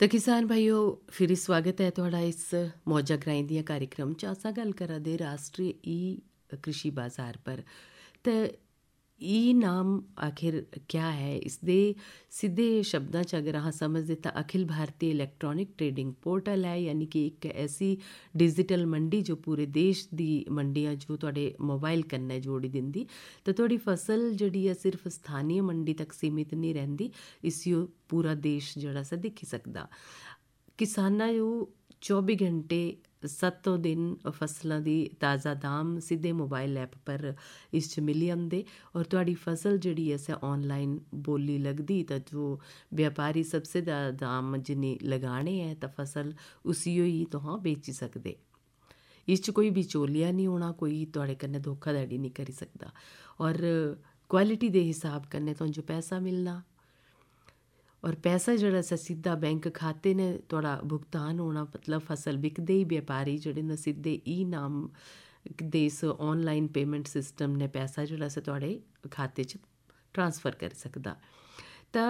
तो किसान भाइयों फिर स्वागत है तुहाड़ा इस मौजा ग्राईं दियां कार्यक्रम च असां गल करा दे राष्ट्रीय ई कृषि बाजार पर। तो ई नाम आखिर क्या है? इसदे सीधे शब्दां च अगर अहां समझदे तां Akhil Bharatiya electronic trading portal है, यानी कि एक ऐसी डिजिटल मंडी जो पूरे देश दी मंडियां जो तुहाडे मोबाइल कन्नै जोड़ी दिंदी। तो तुहाडी फसल जिहड़ी है सिर्फ स्थानीय मंडी तक सीमित नहीं रहिंदी, इसियो पूरा देश जेह्ड़ा सा दिक्खी सकदा। किसानां जो 24 घंटे 7 दिन फसलां दी ताज़ा दाम सीधे मोबाइल ऐप पर इस च मिली आंदे और तुहाडी फसल जिहड़ी ऐ सै ऑनलाइन बोली लगदी। तां जो व्यापारी सबसे ज़्यादा दाम जिन्नी लगाने ऐ तां फसल उसियो ही तुहां बेची सकदे। इस च कोई बिचौलिया नहीं होना, कोई तुहाडे कन्नै धोखाधड़ी नहीं करी सकदा और क्वालिटी दे हिसाब कन्नै तुहां जो पैसा मिलना और पैसा जेह्ड़ा सा सिद्धा बैंक खाते ने तुहाड़ा भुगतान होना। मतलब फसल बिकदे ही व्यापारी जेह्ड़े न सिद्धे ई नाम दे इस ऑनलाइन पेमेंट सिस्टम ने पैसा जेह्ड़ा सा तुहाडे खाते च ट्रांसफ़र करी सकदा। तां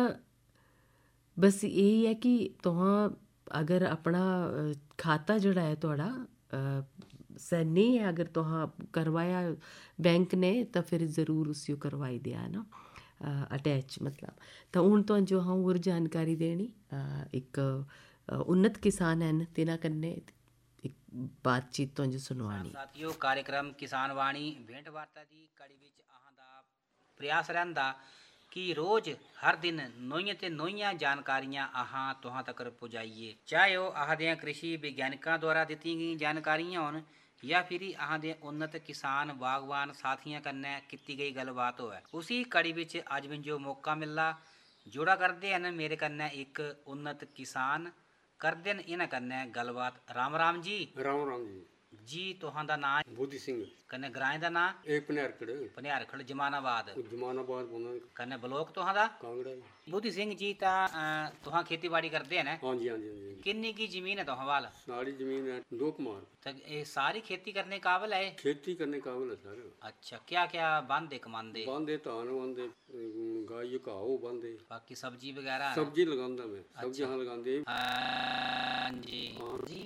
बस यही है कि तुहां अगर अपना खाता जेह्ड़ा है तुहाड़ा सै नेईं है, अगर तुहां करवाया बैंक ने तां फिर ज़रूर उसियो करवाई देआ ना अटैच। मतलब तो हूँ तो जो हाँ होर जानकारी देनी एक उन्नत किसान हैं तिन्हां कन्नै एक बातचीत तो जो सुनवानी। साथियों, कार्यक्रम किसान वाणी भेंट वार्ता दी कड़ी विच अहां दा प्रयास रहिंदा कि रोज़ हर दिन नोइयां ते नोइयां जानकारियां अहां तुहां तक पहुँचाइए, चाहे ओह अहां दे कृषि विज्ञानिकां द्वारा दित्ती गेई जानकारियां होन या फिर अहां दे उन्नत किसान बागवान साथियां कन्नै कीती गई गलबात होऐ। उसी कड़ी विच अज मिंजो मौका मिला जुड़ा करदे हन मेरे कन्नै एक उन्नत किसान, करदे न इन्हां कन्नै गलबात। राम राम जी। राम राम जी। जी तुहां दा नां बोधी सिंह कन्नै ग्राएं दा नां एक पनिहारखड़ जमानाबाद बोलना कन्नै ब्लॉक तुहां दा कांगड़ा। बोधी सिंह जी तां तुहां खेतीबाड़ी करदे हैं? हाँ जी हाँ जी हाँ जी। किन्नी की जमीन है तुहां वाल? सारी जमीन है 2 कमार। तो ये सारी खेती करने काबिल है? खेती करने काबिल है सर। अच्छा, क्या क्या बांधे कमांदे? बांधे धान बांधे गाय घाओ बांधे, बाकी सब्जी वगैरह? सब्जी लगांदा मैं। सब्जी हाँ लगांदे। जी जी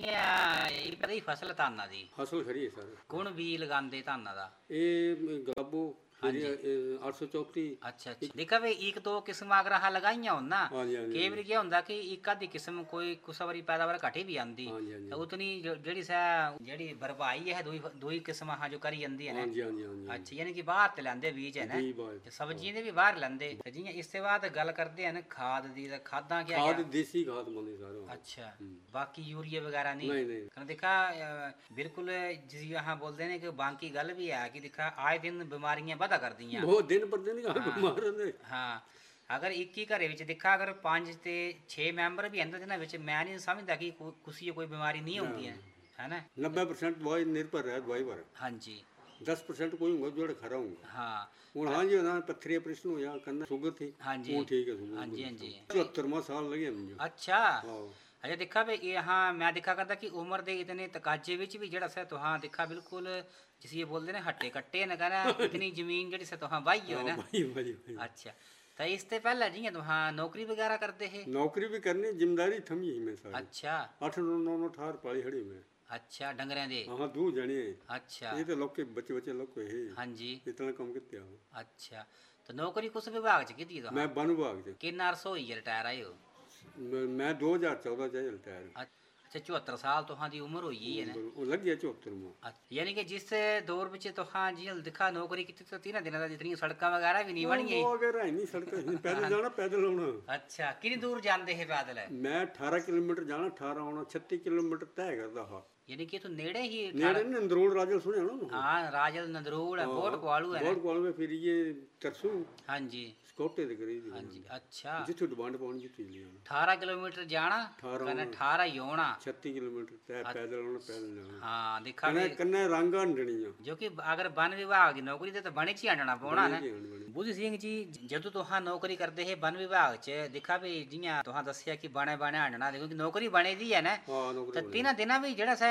ये पता ही फसल धाना दी फसल खरी है सर। कुण बी लगांदे धाना दा? ये गलाबो हाँ जी। 834। अच्छा अच्छा, देखा वे एक दो किस्म अगर अह लगाइया हो ना, कई बार क्या होंदा कि एक आधी किस्म कोई कुछ बारी पैदावार घटी भी आंदी, तो उतनी जेड़ी सा जेड़ी भरपाई है दुई किस्म अह जो करी जांदी है ना। अच्छा, यानी कि बाहर ते लैंदे बीज है ना, सब्जियां दे भी बाहर लैंदे। जियां इसके बाद गल करदे हैं खाद दी, खादां क्या खाद देसी खाद बने सारे। अच्छा, बाकी यूरिया वगैरह नहीं? नहीं। देखा बिल्कुल जिस अह बोलते हैं कि बाकी गल भी है कि देखा आए दिन बीमारियां पता कर दियां बहुत दिन पर दिन बीमार होंदे। हाँ, अगर एक ही घरे विच देखा अगर 5 ते 6 मैंबर भी हैं जिन्हां विच मैं नहीं समझदा कि कुछ कोई बीमारी नहीं होंदी है ना। 90% दवाई निर्भर है दवाई पर। हाँ जी। 10% कोई होगा जो खरा होगा। हाँ हुण हाँ जी ना पत्थरी ऑपरेशन होया कन्नै शुगर थी। हाँ जी। हुण ठीक है शुगर। हाँ जी हाँ जी। 74वां साल लगे मुझे। अच्छा। अच्छा, देखा भाई ये हाँ मैं देखा करता कि उम्र दे इतने तकाजे विच भी जेड़ा सा तुहां देखा बिल्कुल जिसे ये बोलते ने हट्टे कट्टे न कहना इतनी जमीन जेड़ी सा तुहां वाही हो ना। अच्छा, तो इससे पहले जियां तुहां नौकरी वगैरह करते है? नौकरी भी करनी, जिम्मेदारी थमी ही मैं सारी। अच्छा। 8 9 18 पाली खड़ी मैं। अच्छा, डंगरें दे? हां 2 जने। अच्छा, ये तो लोग के बच्चे लोग है। हां जी। इतना कम कित्ते हो? अच्छा, तो नौकरी कुछ विभाग च कीती तो? मैं वन विभाग च। किन्ना अरसा होई रिटायर आए हो? मैं 2014 च रिटायर। अच्छा, 74 साल तुहां दी उम्र होई है ना? लग गया 74 में। यानी कि जिस दौर विच तुहां जियां दिखा नौकरी कीती तो 3 दिनां दा जितनी सड़कां वगैरह भी नहीं बनी वो वगैरह नहीं सड़क पैदल जाना पैदल आना। अच्छा, कितनी दूर जांदे है पैदल? मैं 18 किलोमीटर जाना 18 आना 36 किलोमीटर तय करदा हा। यानी कि तू नेड़े ही? नेड़े नंदरोड़ राजल सुने ना? हाँ, राजल नंदरोड़ है, बोट क्वालू है। बोट क्वालू में फिर ये तरसू। हाँ जी। कोटे दे करीब। हाँ जी। अच्छा, जिथे डिमांड पाउनी जिथे लिया 18 किलोमीटर जाना कने 18 ही होना। 36 किलोमीटर तय पैदल आना पैदल जाना। हाँ, देखा कन्ने रंग हंडणियां जो कि अगर वन विभाग दी नौकरी ते बने च हंडना पौना ना। बुद्ध सिंह जी जदों तुहां नौकरी करदे हे वन विभाग च, देखा भी जियां तुहां दस्सिया कि बने हंडना, देखो कि नौकरी बने दी है ना, तो 3 दिनां भी जेड़ा सा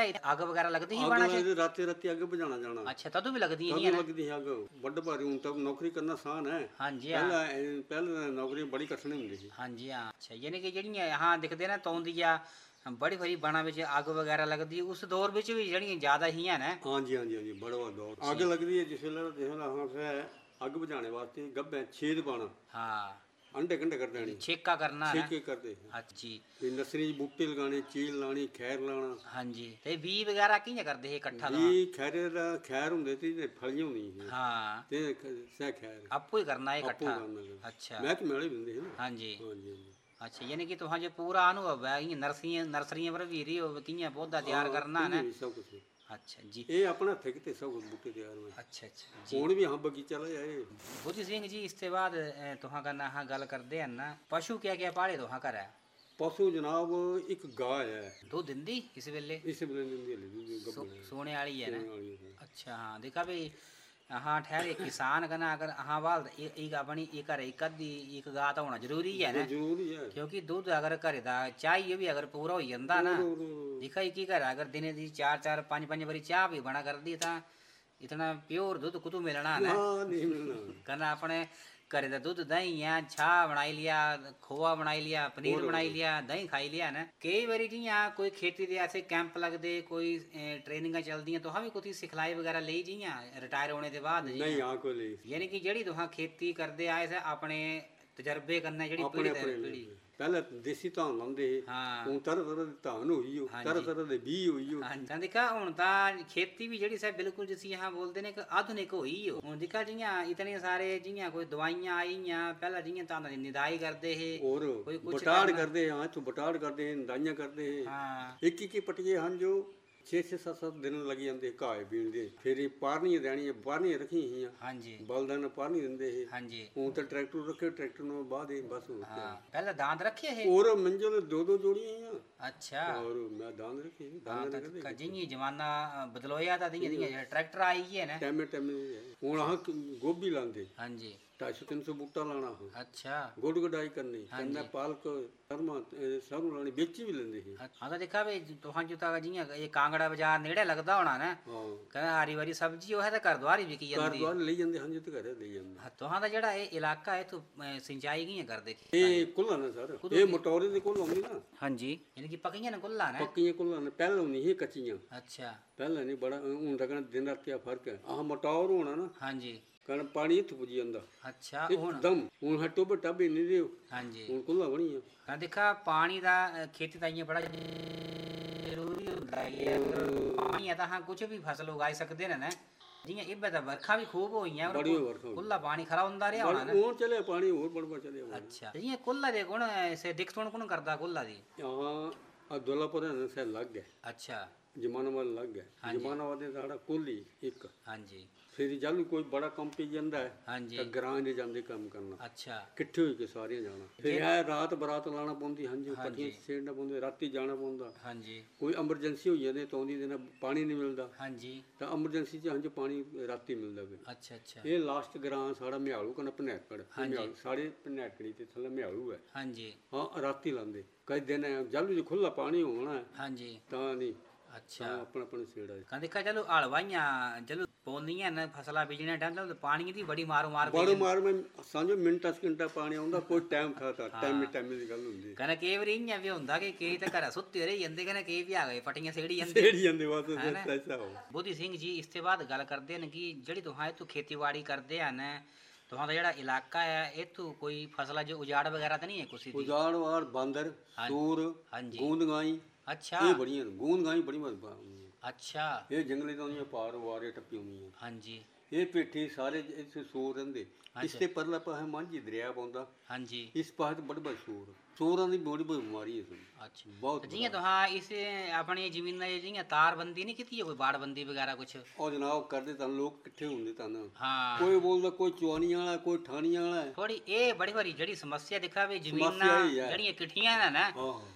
ਅੱਗ ਵਗੈਰਾ ਲੱਗਦੀ ਸੀ ਅੱਗ ਬਾਣਾ 'ਚ? ਲੱਗਦੀ ਰਾਤੀ ਰਾਤੀ ਅੱਗ ਬੁਝਾਉਣਾ ਜਾਣਾ। ਅੱਛਾ, ਤਦੋਂ ਵੀ ਲੱਗਦੀ ਤਦ ਨਹੀਂ ਨਾ? ਲੱਗਦੀ ਸੀ ਅੱਗ ਵੱਡ ਭਾਰੀ। ਹੁਣ ਤਾਂ ਨੌਕਰੀ ਕਰਨਾ ਆਸਾਨ ਹੈ। ਹਾਂਜੀ ਹਾਂ, ਪਹਿਲਾਂ ਨੌਕਰੀ ਬੜੀ ਕਠਿਨ ਹੁੰਦੀ ਸੀ। ਹਾਂਜੀ ਹਾਂ। ਅੱਛਾ, ਯਾਨੀ ਕਿ ਜਿਹੜੀਆਂ ਹਾਂ ਦਿਖਦੇ ਨਾ ਤੌਂਦੀ ਆ ਬੜੀ ਵਾਰੀ ਬਾਣਾ ਵਿੱਚ ਅੱਗ ਵਗੈਰਾ ਲੱਗਦੀ, ਉਸ ਦੌਰ ਵਿੱਚ ਵੀ ਜਿਹੜੀਆਂ ਜ਼ਿਆਦਾ ਹੀ ਹੈ ਨਾ? ਹਾਂਜੀ ਹਾਂਜੀ ਹਾਂਜੀ, ਬੜਾ ਦੌਰ ਅੱਗ ਲੱਗਦੀ ਹੈ ਜਿਸ ਵੇਲੇ ਹਾਂ ਫਿਰ ਅੱਗ ਬੁਝਾਉਣੇ ਵਾਸਤੇ ਗੱਭੇ ਛੇਦ ਪਾਣਾ, ਹਾਂ, ਅੰਡੇ ਕੰਡੇ ਕਰ ਦੇਣੀ, ਛੇਕਾ ਕਰਨਾ ਹੈ ਛੇਕੇ ਕਰਦੇ। ਅੱਛਾ ਜੀ। ਤੇ ਨਰਸਰੀ 'ਚ ਬੂਟੇ ਲਗਾਉਣੇ, ਚੀਲ ਲਾਣੀ, ਖੈਰ ਲਾਣਾ। ਹਾਂਜੀ, ਤੇ ਬੀ ਵਗੈਰਾ ਕਿਹਨੇ ਕਰਦੇ ਸੀ ਇਕੱਠਾ ਦਾ? ਵੀ ਖੈਰੇ ਦਾ ਖੈਰ ਹੁੰਦੇ ਸੀ ਤੇ ਫਲੀਆਂ ਹੁੰਦੀਆਂ ਸੀ ਹਾਂ, ਤੇ ਸਹਿ ਖੈਰ ਆਪੋ ਹੀ ਕਰਨਾ ਇਹ ਆਪੋ ਇਕੱਠਾ? ਕਰਨਾ। ਅੱਛਾ, ਮੈਂ ਕਿ ਮੇਲੇ ਵੀ ਹੁੰਦੇ ਸੀ ਨਾ। ਹਾਂਜੀ ਹਾਂਜੀ ਹਾਂਜੀ ਅੱਛਾ, ਯਾਨੀ ਕਿ ਤੁਹਾਂ ਜੇ ਪੂਰਾ ਅਨੁਭਵ ਹੈ ਇਹ ਨਰਸਰੀਆਂ ਪਰ ਵੀ ਰਹੀ ਹੋ ਕਿਵੇਂ ਪੌਦਾ ਤਿਆਰ ਕਰਨਾ ਹੈ? ਸਭ ਕੁਛ ਅੱਛਾ ਜੀ। ਇਹ ਆਪਣਾ ਹੱਥੇ ਕਿਤੇ ਸਭ ਕੁਛ ਬੂਟੇ ਤਿਆਰ ਹੋਏ। ਅੱਛਾ ਅੱਛਾ ਜੀ। ਹੁਣ ਵੀ ਹਾਂ ਬਗੀਚਾ ਲਾਇਆ ਇਹ। ਬੁੱਧੀ ਸਿੰਘ ਜੀ, ਇਸ ਤੋਂ ਬਾਅਦ ਤੁਹਾਂ ਕਰਨਾ ਹਾਂ ਗੱਲ ਕਰਦੇ ਹਨ ਨਾ, ਪਸ਼ੂ ਕਿਆ ਪਾਲੇ ਤੁਹਾਂ ਘਰ ਹੈ? ਪਸ਼ੂ ਜਨਾਬ ਇੱਕ ਗਾਂ ਹੈ। ਦੁੱਧ ਦਿੰਦੀ ਇਸ ਵੇਲੇ? ਇਸ ਵੇਲੇ ਦਿੰਦੀ ਹਲੇ ਦੁੱਧ ਗੱਭਣ ਸੋਨੇ वाली है ना? ਵਾਲੀ ਹੈ। अच्छा हाँ, देखा भाई हाँ ठहरे किसान का ना अगर हाँ वाल एक अपनी एक घर एक अद्धी एक गा तो होना जरूरी है ना, ਜ਼ਰੂਰੀ ਹੈ। क्योंकि दुध अगर घरे दा चाहिए भी अगर पूरा हो जाता ना, दिखा की घर अगर दिने दी चार चार पांच पांच बारी चाह भी बना कर दी था इतना प्योर दुध कुतू मिलना ना? ਹਾਂ ਨਹੀਂ ਮਿਲਣਾ। कहना अपने घरे दा दुध दही है छाह बनाई लिया, खोआ बनाई लिया, पनीर बनाई लिया, दही खाई लिया ना। कई बारी जियां कोई खेती दे ऐसे कैंप लगदे, कोई ट्रेनिंगां चलदियां, तुहां भी कोई सिखलाई वगैरह लेई जियां रिटायर होने दे बाद? ਨਹੀਂ ਆ ਕੋਈ ਲਈ यानी कि जेह्ड़ी तुहां खेती करदे आए से अपने तजर्बे कन्नै जेह्ड़ी ਆਪਣੇ पीढ़ी दर ਆਪਣੇ पीढ़ी? ਪਹਿਲਾਂ ਦੇਸੀ ਧਾਨ ਲਾਉਂਦੇ ਸੀ। ਹਾਂ ਹੁਣ ਤਰ੍ਹਾਂ ਤਰ੍ਹਾਂ ਦੇ ਧਾਨ ਹੋਈ ਹੋ, ਤਰ੍ਹਾਂ ਤਰ੍ਹਾਂ ਦੇ ਬੀਜ ਹੋਈ ਹੋ। ਹਾਂਜੀ, ਤਾਂ ਦੇਖਾ ਹੁਣ ਤਾਂ ਖੇਤੀ ਵੀ ਜਿਹੜੀ ਸਾ ਬਿਲਕੁਲ ਜਿਸੀ ਹਾਂ ਬੋਲਦੇ ਨੇ ਕਿ ਆਧੁਨਿਕ ਹੋਈ ਹੋ। ਹੁਣ ਦੇਖਾ ਜੀਆਂ ਇਤਨੇ ਸਾਰੇ ਜੀਆਂ ਕੋਈ ਦਵਾਈਆਂ ਆਈਆਂ, ਪਹਿਲਾਂ ਜੀਆਂ ਤਾਂ ਦੀ ਨਿਦਾਈ ਕਰਦੇ ਸੀ, ਹੋਰ ਕੋਈ ਕੁਛ ਬਟਾੜ ਕਰਨਾ। ਕਰਦੇ ਹਾਂ ਇੱਥੋਂ ਬਟਾੜ ਕਰਦੇ ਹਾਂ, ਦਾਈਆਂ ਕਰਦੇ ਹਾਂ। ਹਾਂ ਇੱਕ ਇੱਕ ਪਟੀਏ ਹਨ ਜੋ 6-6 7-7 ਦਿਨ ਲੱਗ ਜਾਂਦੇ ਘਾਹ ਬੀਣ ਦੇ। ਫਿਰ ਇਹ ਪਾਰਨੀਆਂ ਦੇਣੀਆਂ, ਪਾਰਨੀਆਂ ਰੱਖੀਆਂ ਹੋਈਆਂ ਹਾਂਜੀ ਬਲਦਾਂ ਨਾਲ ਪਾਰਨੀ ਦਿੰਦੇ ਇਹ। ਹਾਂਜੀ ਹੁਣ ਤਾਂ ਟਰੈਕਟਰ ਰੱਖੇ, ਟਰੈਕਟਰ ਨੂੰ ਬਾਅਦ ਹੀ ਬਸ ਹੋ ਗਿਆ। ਹਾਂ, ਪਹਿਲਾਂ ਦਾੰਦ ਰੱਖੇ ਇਹ? ਹੋਰ ਮੰਜਲ ਦੋ ਜੋੜੀਆਂ ਆਈਆਂ। ਅੱਛਾ ਔਰ ਮੈਂ ਦਾੰਦ ਰੱਖੇ, ਹਾਂ, ਦਾੰਦ ਤਾਂ ਰੱਖਦੇ ਜਿੰਨੀ ਜਮਾਨਾ ਬਦਲੋਇਆ ਤਾਂ ਦੀਆਂ ਟਰੈਕਟਰ ਆਈ ਹੈ ਨਾ? ਟੈਮੇ ਹੁਣ ਆਹ ਗੋਭੀ ਲਾਉਂਦੇ, ਹਾਂਜੀ 250-300 ਬੂਟਾ ਲਾਣਾ। ਅੱਛਾ ਗੁੱਡ ਗੁਡਾਈ ਕਰਨੀ, ਕਹਿੰਦਾ ਪਾਲਕ ਸਰਮਾ ਸਰੋਂ ਲਾਣੀ, ਵੇਚੀ ਵੀ ਲੈਂਦੇ ਸੀ। ਹਾਂ, ਤਾਂ ਦੇਖਾ ਵੀ ਤੁਹਾਂ ਜੋ ਤਾਂ ਜੀਆਂ ਇਹ ਕਾਂਗੜਾ ਬਾਜ਼ਾਰ ਨੇੜੇ ਲੱਗਦਾ ਹੋਣਾ ਨਾ? ਹਾਂ ਕਹਿੰਦਾ ਹਾਰੀ ਵਾਰੀ ਸਬਜ਼ੀ ਉਹ ਹੈ ਤਾਂ ਘਰ ਦੁਆਰ ਹੀ ਵਿਕੀ ਘਰ ਜਾਂਦੀ? ਦੁਆਰ ਲਈ ਜਾਂਦੇ, ਹਾਂਜੀ ਤੇ ਘਰੇ ਲਈ ਜਾਂਦੇ। ਹਾਂ, ਤੁਹਾਂ ਦਾ ਜਿਹੜਾ ਇਹ ਇਲਾਕਾ ਹੈ ਤੂੰ ਸਿੰਚਾਈ ਕਿਵੇਂ ਕਰਦੇ? ਇਹ ਕੁੱਲਾ ਨੇ ਸਰ, ਇਹ ਮਟੌਰੇ ਦੇ ਕੋਲ ਆਉਂਦੀ ਨਾ। ਹਾਂਜੀ, ਯਾਨੀ ਕਿ ਪੱਕੀਆਂ ਨੇ ਕੁੱਲਾ ਨੇ? ਪੱਕੀਆਂ ਕੁੱਲਾ ਨੇ, ਪਹਿਲਾਂ ਨਹੀਂ ਸੀ ਕੱਚੀਆਂ। ਅੱਛਾ, ਪਹਿਲਾਂ ਨਹੀਂ ਬੜਾ, ਹੁਣ ਤਾਂ ਕਹਿੰਦਾ ਦਿਨ ਰਾਤ ਕੀ ਫਰਕ ਹੈ। ਆਹ ਮਟੌਰ ਹੋਣਾ ਨਾ, ਹਾਂਜੀ ਕਹਿੰਦਾ ਪਾਣੀ ਇੱਥੇ ਪੁੱਜੀ ਜਾਂਦਾ ਅੱਛਾ। ਹੁਣ ਇੱਕਦਮ। ਹੁਣ ਹੈ ਟੋਬੇ ਟਾਬੇ ਨਹੀਂ ਦਿਓ, ਹਾਂਜੀ ਹੁਣ ਕੁੱਲਾ ਬਣੀ ਆ। ਹਾਂ, ਦੇਖਾ ਪਾਣੀ ਦਾ ਖੇਤੀ ਤਾਂ ਬੜਾ ਜ਼ਰੂਰੀ ਹੁੰਦਾ ਹੈ। ਪਾਣੀ ਹੈ ਤਾਂ ਹਾਂ ਕੁਝ ਵੀ ਫਸਲ ਉਗਾਈ ਸਕਦੇ ਨੇ ਨਾ। ਜਿਵੇਂ ਇਹ ਤਾਂ ਵਰਖਾ ਵੀ ਖੂਬ ਹੋਈਆਂ, ਬੜੀ ਵਰਖਾ ਹੋਈ। ਕੁੱਲਾ ਪਾਣੀ ਖਰਾ ਹੁੰਦਾ ਰਿਹਾ ਹੋਣਾ ਨਾ? ਹੁਣ ਚਲੇ ਪਾਣੀ ਹੋਰ ਬੜਬੜ ਚਲੇ। ਅੱਛਾ, ਜਿਵੇਂ ਕੁੱਲਾ ਦੇ ਗੁਣ ਸੇ ਦਿਖਤੋਂ ਕੋਣ ਕਰਦਾ ਕੁੱਲਾ ਦੀ? ਹਾਂ ਆ ਦੁਲਾਪੁਰ ਨੇ ਸੇ ਲੱਗ ਗਏ, ਅੱਛਾ ਜਮਾਨਾ ਵਾਲ ਲੱਗ ਗਏ। ਜਮਾਨਾ ਵਾਦੇ ਸਾਡਾ ਕੁੱਲੀ ਇੱਕ। ਹਾਂਜੀ ਫਿਰ ਜਦ ਕੋਈ ਬੜਾ ਕੰਮ ਪੀ ਜਾਂਦਾ ਹੈ ਹਾਂਜੀ ਤਾਂ ਗਰਾਂ ਦੇ ਜਾਂਦੇ ਕੰਮ ਕਰਨਾ, ਅੱਛਾ ਇਕੱਠੇ ਹੋ ਕੇ ਸਾਰੇ ਜਾਣਾ। ਫਿਰ ਇਹ ਰਾਤ ਬਰਾਤ ਲਾਣਾ ਪਉਂਦੀ, ਹਾਂਜੀ ਪੱਟੀਆਂ ਛੇੜਨਾ ਪਉਂਦੇ, ਰਾਤੀ ਜਾਣਾ ਪਉਂਦਾ। ਹਾਂਜੀ ਕੋਈ ਐਮਰਜੈਂਸੀ ਹੋ ਜਾਂਦੀ ਤਾਂ ਉਹਦੀ ਦਿਨ ਪਾਣੀ ਨਹੀਂ ਮਿਲਦਾ, ਹਾਂਜੀ ਤਾਂ ਐਮਰਜੈਂਸੀ 'ਚ ਹਾਂਜੀ ਪਾਣੀ ਰਾਤੀ ਮਿਲਦਾ ਵੀ। ਅੱਛਾ ਅੱਛਾ ਇਹ ਲਾਸਟ ਗਰਾਂ ਸਾਡਾ ਮਿਆਲੂ ਕਨ ਭਨੈਕੜ, ਮਿਆਲੂ ਸਾਡੇ ਭਨੈਕੜੀ ਤੇ ਥੱਲੇ ਮਿਆਲੂ ਹੈ। ਹਾਂਜੀ ਹਾਂ ਰਾਤੀ ਲਾਉਂਦੇ ਕਈ ਦਿਨ ਜਲ ਵਿੱਚ ਖੁੱਲਾ ਪਾਣੀ ਹੋਣਾ ਹਾਂਜੀ ਤਾਂ ਨਹੀਂ, ਅੱਛਾ। ਆਪਣਾ ਆਪਣਾ ਛੇੜਾ। ਕਹਿੰਦੇ ਦੇਖਾ ਚਲੋ ਹਲਵਾਈਆਂ ਚਲੋ ਪੌਂਦੀਆਂ ਨੇ ਫਸਲਾਂ ਬੀਜਣੇ ਟਾਈਮ ਤਾਂ ਪਾਣੀ ਦੀ ਬੜੀ ਮਾਰੋ ਮਾਰ ਪਈ ਬੜੋ ਮਾਰ ਮੈਂ ਸਾਂਝੋ ਮਿੰਟਾਂ ਸਕਿੰਟਾਂ ਪਾਣੀ ਆਉਂਦਾ, ਕੋਈ ਟਾਈਮ ਥਾ ਤਾਂ ਟਾਈਮ ਦੀ ਗੱਲ ਹੁੰਦੀ। ਕਹਿੰਦਾ ਕਈ ਵਾਰੀ ਇੰਨਾ ਵੀ ਹੁੰਦਾ ਕਿ ਕਈ ਤਾਂ ਘਰਾਂ ਸੁੱਤੇ ਰਹੀ ਜਾਂਦੇ, ਕਹਿੰਦਾ ਕਈ ਵੀ ਆ ਗਏ ਫਟੀਆਂ ਸੇੜੀ ਜਾਂਦੇ। ਛੇੜੀ ਜਾਂਦੇ ਬਸ ਐਸਾ ਹੋ। ਬੋਧੀ ਸਿੰਘ ਜੀ, ਇਸ ਤੋਂ ਬਾਅਦ ਗੱਲ ਕਰਦੇ ਨੇ ਕਿ ਜਿਹੜੀ ਤੁਹਾਂ ਇੱਥੋਂ ਖੇਤੀਬਾੜੀ ਕਰਦੇ ਹਨ, ਤੁਹਾਂ ਦਾ ਜਿਹੜਾ ਇਲਾਕਾ ਹੈ ਇੱਥੋਂ ਕੋਈ ਫਸਲਾਂ ਜੋ ਉਜਾੜ ਵਗੈਰਾ ਤਾਂ ਨਹੀਂ ਹੈ ਕੁਛ ਦੀ? ਉਜਾੜ ਵਾੜ ਬਾਂਦਰ, ਸੂਰ, ਹਾਂਜੀ ਗੂੰਦਗਾਈ, ਅੱਛਾ ਇਹ ਬੜੀਆਂ ਗੂੰਦਗਾਈ ਬੜੀ ਮਜ਼ਬੂਤ। ਅੱਛਾ ਇਹ ਜੰਗਲੇ ਤੋਂ ਆਉਂਦੀਆਂ ਪਾਰ ਵਾਰੇ ਟੱਪੀ ਹੁੰਦੀਆਂ। ਹਾਂਜੀ ਇਹ ਪੇਠੀ ਸਾਰੇ ਇੱਥੇ ਸੂਰ ਰਹਿੰਦੇ। ਇਸ ਤੇ ਪਰਲਾ ਪਾਸੇ ਮਾਂਝੀ ਦਰਿਆ ਪਾਉਂਦਾ, ਹਾਂਜੀ ਇਸ ਪਾਸੇ ਬੜੇ ਬੜੇ ਸੂਰ। ਸੂਰਾਂ ਦੀ ਬੜੀ ਬੜੀ ਬਿਮਾਰੀ ਹੈ ਅੱਛਾ। ਬਹੁਤ। ਜਿਵੇਂ ਤੁਹਾਂ ਇਸ ਆਪਣੀ ਜ਼ਮੀਨਾਂ ਜਿਹੀਆਂ ਤਾਰਬੰਦੀ ਨਹੀਂ ਕੀਤੀ ਕੋਈ ਬਾੜਬੰਦੀ ਵਗੈਰਾ ਕੁਛ? ਉਹ ਜਨਾਬ ਕਰਦੇ ਤਾਂ ਲੋਕ ਇਕੱਠੇ ਹੁੰਦੇ ਤਾਂ ਹਾਂ, ਕੋਈ ਬੋਲਦਾ ਕੋਈ ਚੁਆਨੀਆਂ ਵਾਲਾ, ਕੋਈ ਠਾਣੀਆਂ ਵਾਲਾ। ਥੋੜੀ ਇਹ ਬੜੀ ਵਾਰੀ ਜਿਹੜੀ ਸਮੱਸਿਆ ਦਿਖਾ ਵੀ ਸਮੱਸਿਆ ਜ਼ਮੀਨਾਂ ਹੀ ਹੈ। ਜਿਹੜੀਆਂ ਇਕੱਠੀਆਂ ਨੇ ਨਾ, ਹਾਂ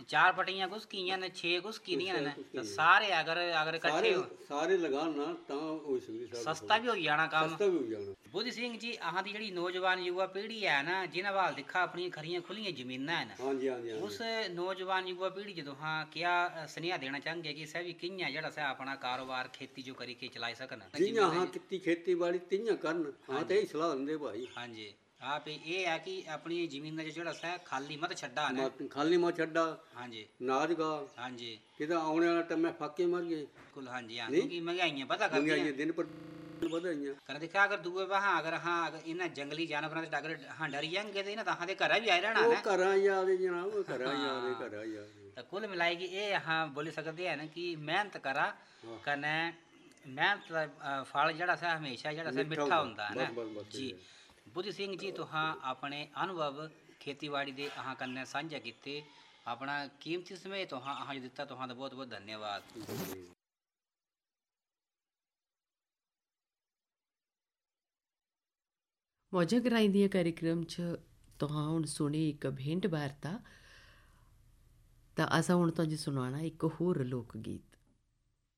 4 ਪਟੀਆਂ ਘੁਸਕੀਆਂ ਨੇ 6 ਘੁਸਕੀਆਂ ਨੇ ਤਾਂ ਸਾਰੇ ਅਗਰ ਇਕੱਠੇ ਸਾਰੇ ਲਗਾਉਣ ਨਾ ਤਾਂ ਹੋ ਸਕਦੀ ਸਸਤਾ ਵੀ ਹੋ ਜਾਣਾ ਕੰਮ। ਸਸਤਾ ਵੀ ਹੋ ਜਾਣਾ। ਬੁੱਧ ਸਿੰਘ ਜੀ ਆਹਾਂ ਦੀ ਜਿਹੜੀ ਨੌਜਵਾਨ ਯੁਵਾ ਪੀੜ੍ਹੀ ਹੈ ਨਾ ਜਿਨ੍ਹਾਂ ਵੱਲ ਦੇਖਾ ਆਪਣੀਆਂ ਖਰੀਆਂ ਖੁੱਲੀਆਂ ਜ਼ਮੀਨਾਂ ਹਨ ਹਾਂਜੀ ਹਾਂਜੀ ਉਸ ਨੌਜਵਾਨ ਯੁਵਾ ਪੀੜ੍ਹੀ ਜਦੋਂ ਹਾਂ ਕਿਆ ਸੁਨੇਹਾ ਦੇਣਾ ਚਾਹਾਂਗੇ ਕਿ ਸਭ ਵੀ ਕਿੰਨਾ ਜਿਹੜਾ ਸਾ ਆਪਣਾ ਕਾਰੋਬਾਰ ਖੇਤੀ ਜੋ ਕਰੀ ਕੇ ਚਲਾਈ ਸਕਣ ਜਿੰਨਾ ਹਾਂ ਕੀਤੀ ਖੇਤੀਬਾੜੀ ਤਿੰਨਾਂ ਕਰਨ ਹਾਂ ਤੇ ਇਹ ਸਲਾਹ ਦਿੰਦੇ ਭਾਈ। ਹਾਂਜੀ ਆਪ ਇਹ ਹੈ ਕਿ ਆਪਣੀ ਜ਼ਮੀਨਾਂ 'ਚ ਜਿਹੜਾ ਸਾ ਖਾਲੀ ਮਤ ਛੱਡਾ ਨਾ ਖਾਲੀ ਮਤ ਛੱਡਾ। ਹਾਂਜੀ ਨਾਜ ਗਾ ਹਾਂਜੀ ਕਿਤੇ ਆਉਣੇ ਵਾਲਾ ਟੰਮੇ ਫਾਕੇ ਮਰ ਗਏ ਬਿਲਕੁਲ। ਹਾਂਜੀ ਹਾਂ ਕਿਉਂਕਿ ਮਹਿੰਗਾਈਆਂ ਪਤਾ ਮਹਿੰਗਾਈਆਂ ਦਿਨ ਪਰ ਵਧਾਈਆਂ ਕਰ ਦੇਖਿਆ ਅਗਰ ਦੂਏ ਬਾਹਾਂ ਅਗਰ ਇਹਨਾਂ ਜੰਗਲੀ ਜਾਨਵਰਾਂ ਦੇ ਅਗਰ ਡਰ ਜਾਂਗੇ ਤੇ ਇਹਨਾਂ ਤਾਂ ਦੇ ਘਰਾਂ ਵੀ ਆਏ ਰਹਿਣਾ ਉਹ ਘਰਾਂ ਹੀ ਆਦੇ ਜਨਾਬ ਘਰਾਂ ਹੀ ਆਦੇ ਤਾਂ ਕੁੱਲ ਮਿਲਾਈ ਕਿ ਇਹ ਹਾਂ ਬੋਲੀ ਸਕਦੇ ਹਨ ਕਿ ਮਿਹਨਤ ਕਰਾ ਕਨੇ ਮਿਹਨਤ ਦਾ ਫਲ ਜਿਹੜਾ ਸਾ ਹਮੇਸ਼ਾ ਜਿਹੜਾ ਸਾ ਮਿੱਠਾ ਹੁੰਦਾ ਹੈ ਨਾ ਜੀ। ਬੁੱਧ ਸਿੰਘ ਜੀ ਤੁਹਾਂ ਆਪਣੇ ਅਨੁਭਵ ਖੇਤੀਬਾੜੀ ਦੇ ਆਹਾਂ ਕੰਨੇ ਸਾਂਝਾ ਕੀਤੇ ਆਪਣਾ ਕੀਮਤੀ ਸਮੇਂ ਤੁਹਾਂ ਆਹਾਂ ਜੋ ਦਿੱਤਾ ਤੁਹਾਂ ਦਾ ਬਹੁਤ ਬਹੁਤ ਧੰਨਵਾਦ। ਮੌਜਾਂ ਗਰਾਈਂਦੀਆਂ कार्यक्रम च तुहां हुण सुनी एक भेंट वार्ता। ਤਾਂ ਅਸਾਂ ਹੁਣ ਤੁਹਾਨੂੰ ਸੁਣਾਉਣਾ ਇੱਕ ਹੋਰ ਲੋਕ ਗੀਤ।